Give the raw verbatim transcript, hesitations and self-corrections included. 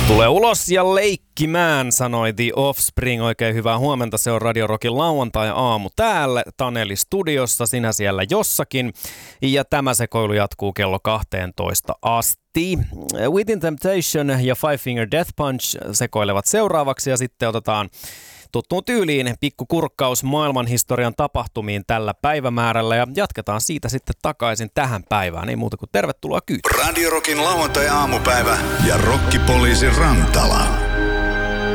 Tule ulos ja leikkimään, sanoi The Offspring. Oikein hyvää huomenta, se on Radio Rockin lauantai-aamu täällä Taneli studiossa, sinä siellä jossakin. Ja tämä sekoilu jatkuu kello kahteentoista asti. Within Temptation ja Five Finger Death Punch sekoilevat seuraavaksi ja sitten otetaan tuttuun tyyliin pikku kurkkaus maailmanhistorian tapahtumiin tällä päivämäärällä ja jatketaan siitä sitten takaisin tähän päivään. Ei muuta kuin tervetuloa kyytiin. Radio Rockin lauantai-aamupäivä ja Rokkipoliisi Rantala.